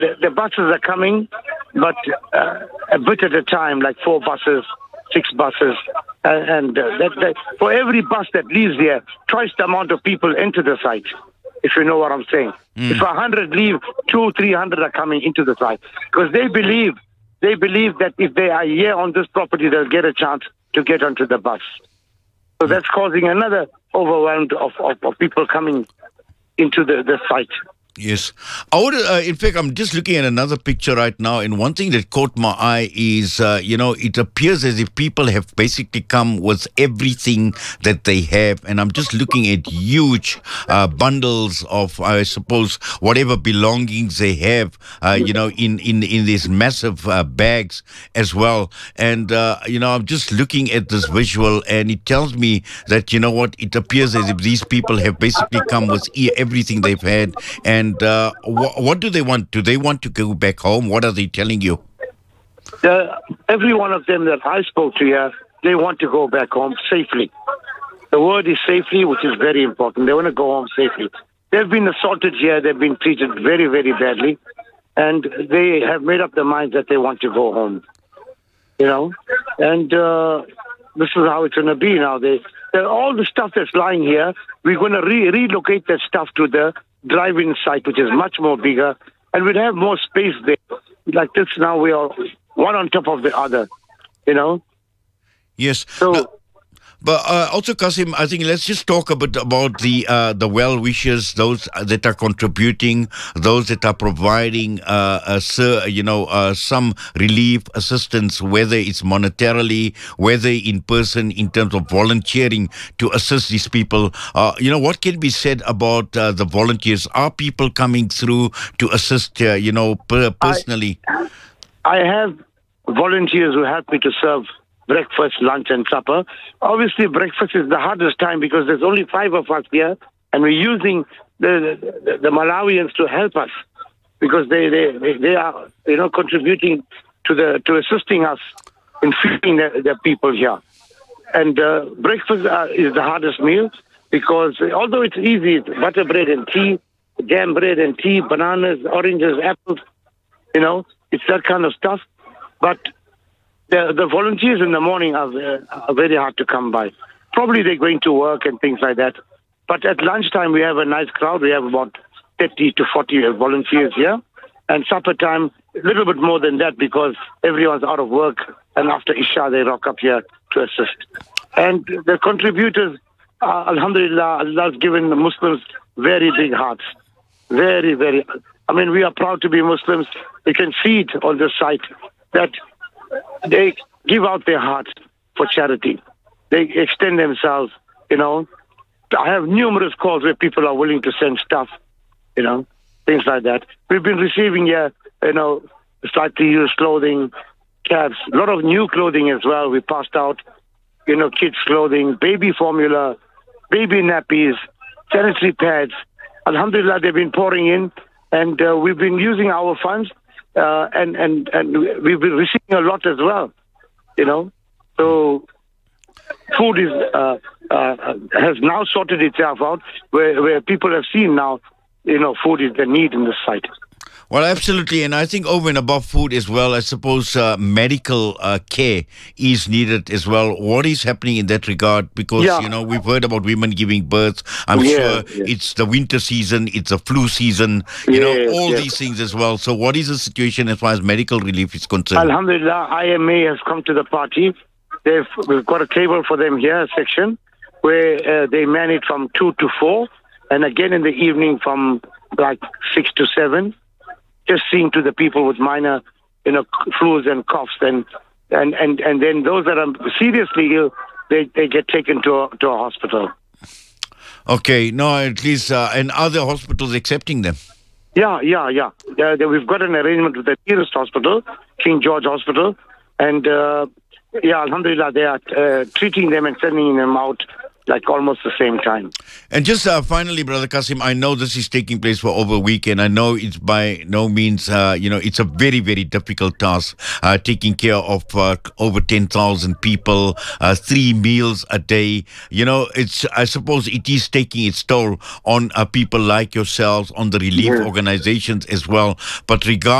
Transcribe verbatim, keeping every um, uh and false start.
the, the buses are coming, but uh, a bit at a time, like four buses, six buses. Uh, and uh, that, that, for every bus that leaves here, twice the amount of people enter the site, if you know what I'm saying. Mm. If a hundred leave, two, three hundred are coming into the site. Because they believe, they believe that if they are here on this property, they'll get a chance to get onto the bus. So that's causing another overwhelm of, of, of people coming into the, the site. Yes. I would, uh, in fact, I'm just looking at another picture right now, and one thing that caught my eye is, uh, you know, it appears as if people have basically come with everything that they have, and I'm just looking at huge uh, bundles of, I suppose, whatever belongings they have, uh, you know, in, in, in these massive uh, bags as well. And, uh, you know, I'm just looking at this visual, and it tells me that, you know what, it appears as if these people have basically come with e- everything they've had, and And uh, wh- what do they want? Do they want to go back home? What are they telling you? Uh, every one of them that I spoke to here, they want to go back home safely. The word is safely, which is very important. They want to go home safely. They've been assaulted here. They've been treated very, very badly. And they have made up their minds that they want to go home. You know? And uh, this is how it's going to be now. They, all the stuff that's lying here, we're going to re- relocate that stuff to the drive-in site, which is much more bigger, and we'll have more space there. Like this now, we are one on top of the other, you know? Yes. So, now, but uh, also, Kasim, I think let's just talk a bit about the uh, the well-wishers, those that are contributing, those that are providing, uh, uh, you know, uh, some relief assistance, whether it's monetarily, whether in person, in terms of volunteering to assist these people. Uh, you know, what can be said about uh, the volunteers? Are people coming through to assist, uh, you know, per- personally? I, I have volunteers who help me to serve breakfast, lunch, and supper. Obviously, breakfast is the hardest time because there's only five of us here, and we're using the the, the Malawians to help us because they, they, they, they are, you know, contributing to the to assisting us in feeding the, the people here. And uh, breakfast uh, is the hardest meal because although it's easy, it's butter bread and tea, jam bread and tea, bananas, oranges, apples, you know, it's that kind of stuff. But The, the volunteers in the morning are, uh, are very hard to come by. Probably they're going to work and things like that. But at lunchtime, we have a nice crowd. We have about thirty to forty volunteers here. And supper time, a little bit more than that because everyone's out of work. And after Isha, they rock up here to assist. And the contributors, uh, Alhamdulillah, Allah's given the Muslims very big hearts. Very, very. I mean, we are proud to be Muslims. You can see it on this site that they give out their hearts for charity. They extend themselves, you know. I have numerous calls where people are willing to send stuff, you know, things like that. We've been receiving, yeah, you know, slightly used clothing, caps, a lot of new clothing as well. We passed out, you know, kids' clothing, baby formula, baby nappies, sanitary pads. Alhamdulillah, they've been pouring in, and uh, we've been using our funds. Uh, and, and, and we've been receiving a lot as well, you know. So food is uh, uh, has now sorted itself out where, where people have seen now, you know, food is the need in the site. Well, absolutely. And I think over and above food as well, I suppose uh, medical uh, care is needed as well. What is happening in that regard? Because, yeah. you know, we've heard about women giving birth. I'm yeah, sure yeah. it's the winter season, it's a flu season, you yeah, know, all yeah. these things as well. So what is the situation as far as medical relief is concerned? Alhamdulillah, I M A has come to the party. They've, we've got a table for them here, a section, where uh, they man it from two to four, and again in the evening from like six to seven. Just seeing to the people with minor, you know, flus and coughs, and and, and, and then those that are seriously ill, they, they get taken to a, to a hospital. Okay, no, at least, uh, and other hospitals accepting them? Yeah, yeah, yeah. Uh, they, we've got an arrangement with the nearest hospital, King George Hospital, and uh, yeah, Alhamdulillah, they are uh, treating them and sending them out like almost the same time. And just uh, finally, Brother Kasim, I know this is taking place for over a week, and I know it's by no means, uh, you know, it's a very, very difficult task, uh, taking care of uh, over ten thousand people, uh, three meals a day. You know, it's, I suppose it is taking its toll on uh, people like yourselves, on the relief Yeah. organizations as well. But regardless,